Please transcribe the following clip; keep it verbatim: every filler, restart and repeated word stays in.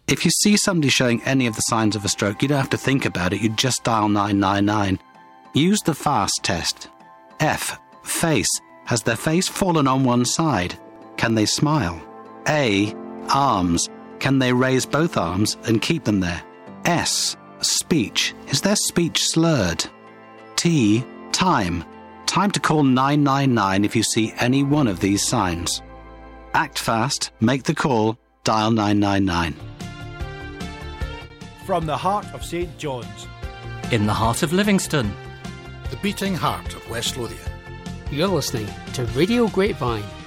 If you see somebody showing any of the signs of a stroke, you don't have to think about it. You just dial nine nine nine. Use the FAST test. F. Face. Has their face fallen on one side? Can they smile? A. Arms. Can they raise both arms and keep them there? S. Speech. Is their speech slurred? T. Time. Time to call nine nine nine if you see any one of these signs. Act fast, make the call, dial nine nine nine. From the heart of Saint John's, in the heart of Livingston, the beating heart of West Lothian. You're listening to Radio Grapevine.